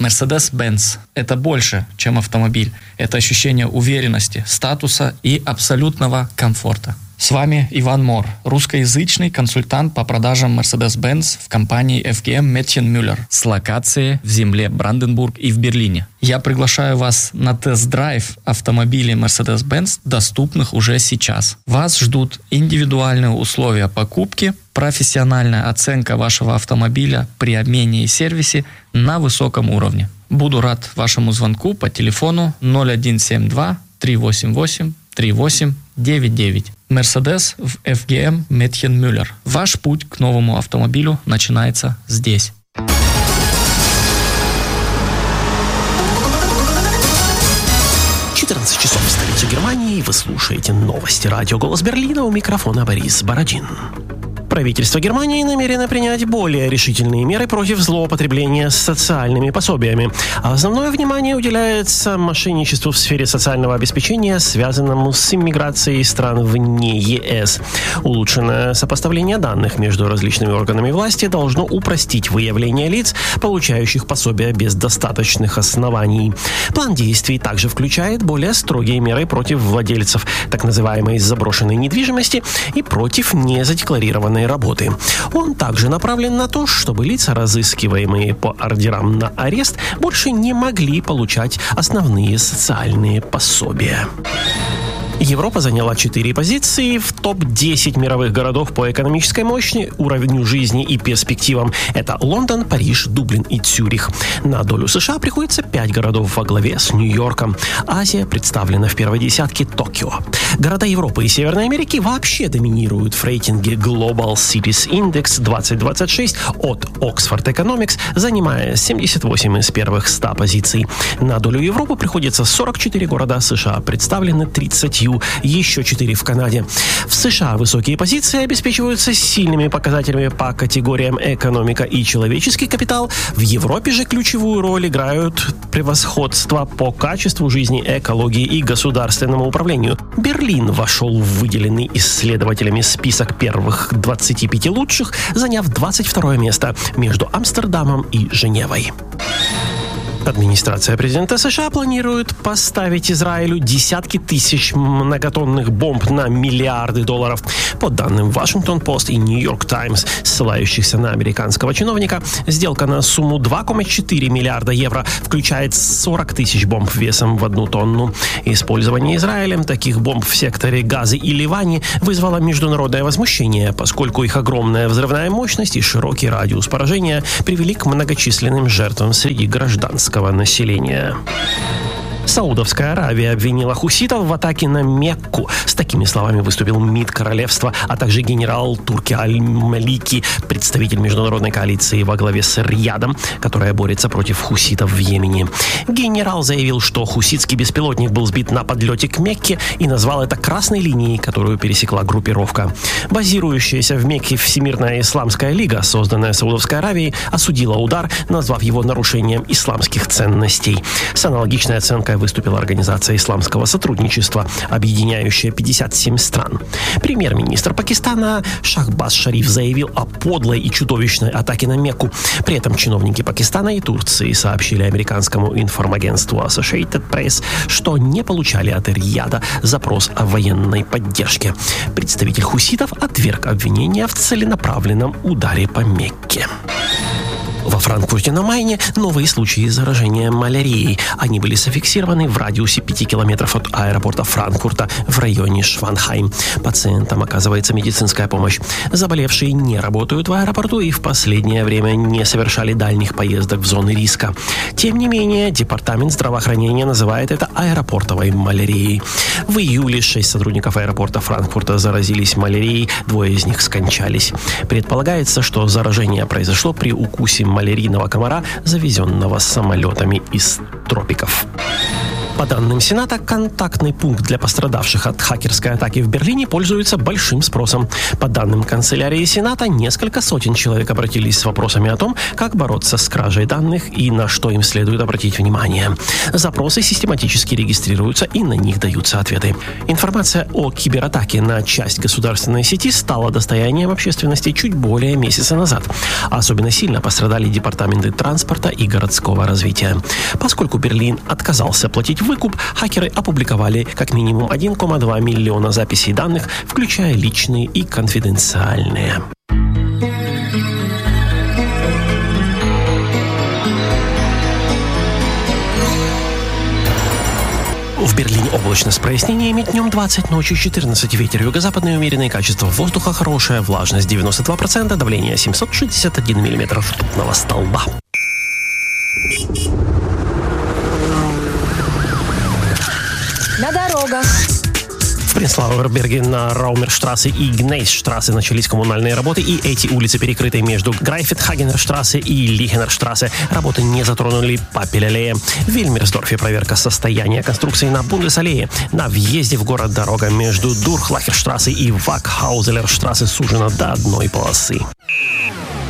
Mercedes-Benz – это больше, чем автомобиль. Это ощущение уверенности, статуса и абсолютного комфорта. С вами Иван Мор, русскоязычный консультант по продажам Mercedes-Benz в компании FGM Mädchen Müller с локацией в земле Бранденбург и в Берлине. Я приглашаю вас на тест-драйв автомобилей Mercedes-Benz, доступных уже сейчас. Вас ждут индивидуальные условия покупки, профессиональная оценка вашего автомобиля при обмене и сервисе на высоком уровне. Буду рад вашему звонку по телефону 0172 388 3899. Mercedes в FGM Mädchen Müller. Ваш путь к новому автомобилю начинается здесь. 14 часов в столице Германии. Вы слушаете новости радио «Голос Берлина». У микрофона Борис Бородин. Правительство Германии намерено принять более решительные меры против злоупотребления социальными пособиями. Основное внимание уделяется мошенничеству в сфере социального обеспечения, связанному с иммиграцией стран вне ЕС. Улучшенное сопоставление данных между различными органами власти должно упростить выявление лиц, получающих пособия без достаточных оснований. План действий также включает более строгие меры против владельцев так называемой заброшенной недвижимости и против незадекларированной работы. Он также направлен на то, чтобы лица, разыскиваемые по ордерам на арест, больше не могли получать основные социальные пособия. Европа заняла 4 позиции в топ-10 мировых городов по экономической мощи, уровню жизни и перспективам. Это Лондон, Париж, Дублин и Цюрих. На долю США приходится 5 городов во главе с Нью-Йорком. Азия представлена в первой десятке Токио. Города Европы и Северной Америки вообще доминируют в рейтинге Global Cities Index 2026 от Oxford Economics, занимая 78 из первых 100 позиций. На долю Европы приходится 44 города, США представлены 30, еще 4 в Канаде. В США высокие позиции обеспечиваются сильными показателями по категориям экономика и человеческий капитал. В Европе же ключевую роль играют превосходство по качеству жизни, экологии и государственному управлению. Берлин вошел в выделенный исследователями список первых 25 лучших, заняв 22 место между Амстердамом и Женевой. Администрация президента США планирует поставить Израилю десятки тысяч многотонных бомб на миллиарды долларов. По данным Washington-Post и New York Times, ссылающихся на американского чиновника, сделка на сумму 2,4 миллиарда евро включает 40 тысяч бомб весом в 1 тонну. Использование Израилем таких бомб в секторе Газы и Ливане вызвало международное возмущение, поскольку их огромная взрывная мощность и широкий радиус поражения привели к многочисленным жертвам среди гражданского населения. Саудовская Аравия обвинила хуситов в атаке на Мекку. С такими словами выступил МИД королевства, а также генерал Турки Аль-Малики, представитель международной коалиции во главе с Риядом, которая борется против хуситов в Йемене. Генерал заявил, что хуситский беспилотник был сбит на подлете к Мекке и назвал это красной линией, которую пересекла группировка. Базирующаяся в Мекке Всемирная исламская лига, созданная Саудовской Аравией, осудила удар, назвав его нарушением исламских ценностей. С аналогичной оценкой выступила Организация исламского сотрудничества, объединяющая 57 стран. Премьер-министр Пакистана Шахбаз Шариф заявил о подлой и чудовищной атаке на Мекку. При этом чиновники Пакистана и Турции сообщили американскому информагентству Associated Press, что не получали от Рияда запрос о военной поддержке. Представитель хуситов отверг обвинения в целенаправленном ударе по Мекке. Во Франкфурте на Майне новые случаи заражения малярией. Они были зафиксированы в радиусе 5 километров от аэропорта Франкфурта в районе Шванхайм. Пациентам оказывается медицинская помощь. Заболевшие не работают в аэропорту и в последнее время не совершали дальних поездок в зоны риска. Тем не менее, департамент здравоохранения называет это аэропортовой малярией. В июле 6 сотрудников аэропорта Франкфурта заразились малярией, 2 из них скончались. Предполагается, что заражение произошло при укусе малярийного комара, завезенного самолетами из тропиков. По данным Сената, контактный пункт для пострадавших от хакерской атаки в Берлине пользуется большим спросом. По данным канцелярии Сената, несколько сотен человек обратились с вопросами о том, как бороться с кражей данных и на что им следует обратить внимание. Запросы систематически регистрируются и на них даются ответы. Информация о кибератаке на часть государственной сети стала достоянием общественности чуть более месяца назад. Особенно сильно пострадали департаменты транспорта и городского развития. Поскольку Берлин отказался платить выкуп, хакеры опубликовали как минимум 1,2 миллиона записей данных, включая личные и конфиденциальные. В Берлине облачно с прояснениями, днем 20, ночью 14, ветер юго-западный умеренный, качество воздуха хорошее, влажность 92%, давление 761 мм ртутного столба. На дорогах. В Пренслауэрберге на Раумерштрассе и Гнейсштрассе начались коммунальные работы, и эти улицы перекрыты между Грайфетхагенерштрассе и Лихенерштрассе. Работы не затронули Папель-аллея. В Вильмерсдорфе проверка состояния конструкции на Бундесаллее. На въезде в город дорога между Дурхлахерштрассе и Вакхаузелерштрассе сужена до одной полосы.